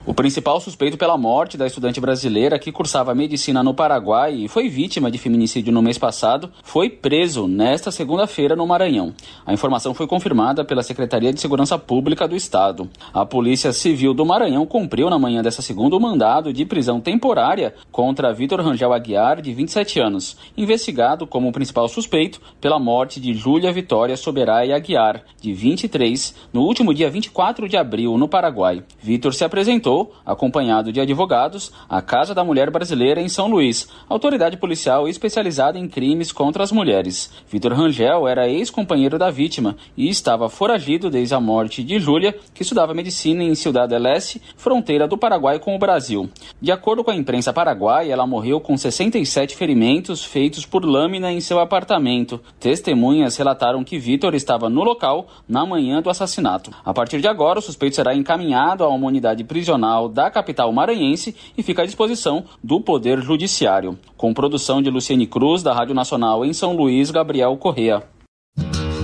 O principal suspeito pela morte da estudante brasileira que cursava medicina no Paraguai e foi vítima de feminicídio no mês passado, foi preso nesta segunda-feira no Maranhão. A informação foi confirmada pela Secretaria de Segurança Pública do Estado. A Polícia Civil do Maranhão cumpriu na manhã dessa segunda o mandado de prisão temporária contra Vitor Rangel Aguiar, de 27 anos, investigado como principal suspeito pela morte de Júlia Vitória Soberay Aguiar, de 23, no último dia 24 de abril, no Paraguai. Vitor se apresentou acompanhado de advogados, à Casa da Mulher Brasileira em São Luís, autoridade policial especializada em crimes contra as mulheres. Vitor Rangel era ex-companheiro da vítima e estava foragido desde a morte de Júlia, que estudava medicina em Ciudad del Este, fronteira do Paraguai com o Brasil. De acordo com a imprensa paraguaia, ela morreu com 67 ferimentos feitos por lâmina em seu apartamento. Testemunhas relataram que Vitor estava no local na manhã do assassinato. A partir de agora, o suspeito será encaminhado a uma unidade prisional da capital maranhense e fica à disposição do Poder Judiciário. Com produção de Luciene Cruz, da Rádio Nacional em São Luís, Gabriel Correa.